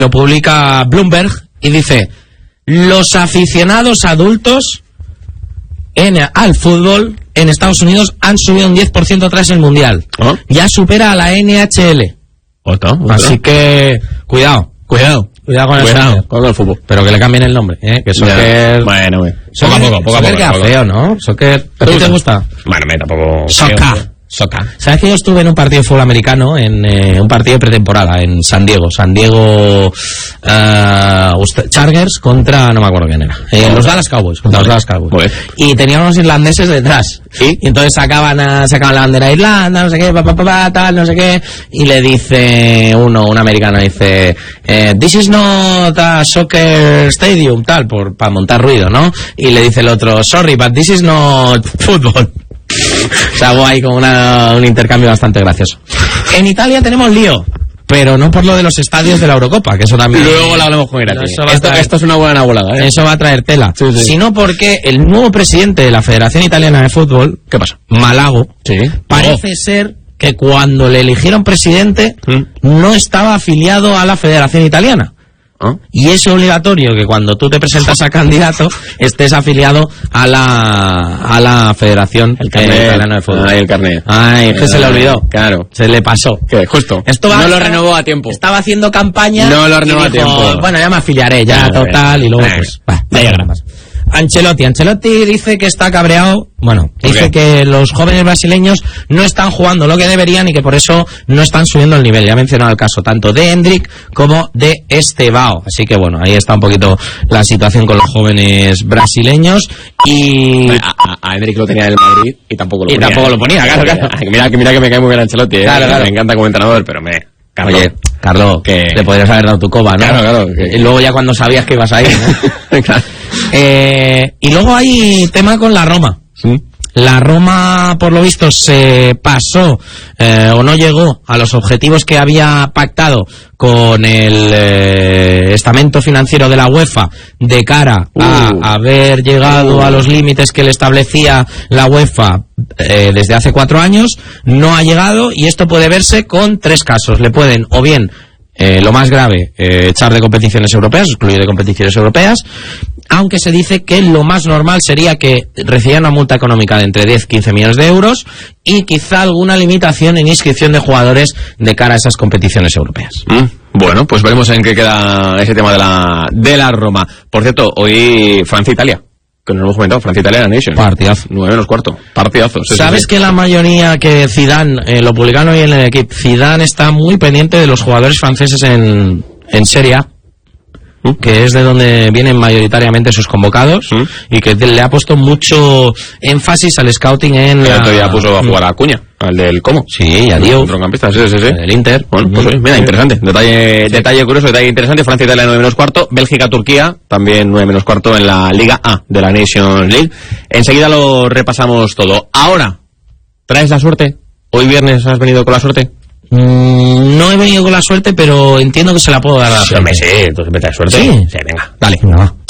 Lo publica Bloomberg y dice: los aficionados adultos al fútbol en Estados Unidos han subido un 10% tras el Mundial. ¿Oh? Ya supera a la NHL. Así que cuidado con el fútbol. Pero que le cambien el nombre, que eso que es... Bueno, poco a poco. Queda feo, ¿no? Eso que... ¿A ti te gusta? Bueno, tampoco... Soccer. ¿Sabes que yo estuve en un partido de fútbol americano, en un partido de pretemporada, en San Diego? Chargers contra, no me acuerdo quién era. Los Dallas Cowboys, contra los Dallas Cowboys. Bueno. Y tenían unos irlandeses detrás. ¿Sí? Y entonces sacaban la bandera de Irlanda, no sé qué, tal, no sé qué. Y le dice un americano, dice, this is not a soccer stadium, tal, para montar ruido, ¿no? Y le dice el otro, sorry, but this is not football. O sea, hago ahí como un intercambio bastante gracioso. En Italia tenemos lío, pero no por lo de los estadios de la Eurocopa, que eso también... Luego lo hablamos con Irati. Esto es una buena volada, ¿eh? Eso va a traer tela. Sí. Sino porque el nuevo presidente de la Federación Italiana de Fútbol, ¿qué pasa? Malago, parece ser que cuando le eligieron presidente no estaba afiliado a la Federación Italiana. Y es obligatorio que cuando tú te presentas a candidato estés afiliado a la Federación Italiana de Fútbol. El carnet. Que se le olvidó. Claro. Se le pasó. ¿Qué? Justo. No lo renovó a tiempo. Estaba haciendo campaña. No lo renovó a tiempo. Bueno, ya me afiliaré, total, y luego pues... Ancelotti dice que está cabreado, dice que los jóvenes brasileños no están jugando lo que deberían y que por eso no están subiendo el nivel. Ya he mencionado el caso tanto de Hendrik como de Estevao. Así que ahí está un poquito la situación con los jóvenes brasileños. Y a Hendrik lo tenía en el Madrid y tampoco lo ponía. Claro. Mira que me cae muy bien Ancelotti, claro. Me encanta como entrenador, pero Carlos, que le podrías haber dado tu coba, ¿no? Claro. Y luego ya cuando sabías que ibas a ir, ¿no? Claro. Y luego hay tema con la Roma. ¿Sí? La Roma, por lo visto, se pasó o no llegó a los objetivos que había pactado con el estamento financiero de la UEFA de cara a haber llegado a los límites que le establecía la UEFA desde hace 4 años. No ha llegado y esto puede verse con 3 casos. Le pueden o bien... lo más grave, echar de competiciones europeas, excluir de competiciones europeas, aunque se dice que lo más normal sería que recibieran una multa económica de entre 10 y 15 millones de euros y quizá alguna limitación en inscripción de jugadores de cara a esas competiciones europeas. Bueno, pues veremos en qué queda ese tema de la Roma. Por cierto, hoy Francia-Italia. Que no lo hemos comentado, Francia-Italia Nation. Partidazo. 9:15. Partidazo. ¿Sabes que la mayoría que Zidane, lo publicaron hoy en el equipo, Zidane está muy pendiente de los jugadores franceses en Serie A, que es de donde vienen mayoritariamente sus convocados, y que le ha puesto mucho énfasis al scouting en el otro día puso a jugar a Acuña, al del Como. Sí, a Diego. Centrocampista, sí. Del Inter. Bueno, pues mira, interesante. Detalle curioso, detalle interesante. Francia-Italia 9:15. Bélgica-Turquía, también 9:15 en la Liga A de la Nations League. Enseguida lo repasamos todo. Ahora, ¿traes la suerte? ¿Hoy viernes has venido con la suerte? No he venido con la suerte, pero entiendo que se la puedo dar a la suerte. Sí, entonces me traes suerte. Sí, venga, dale. No.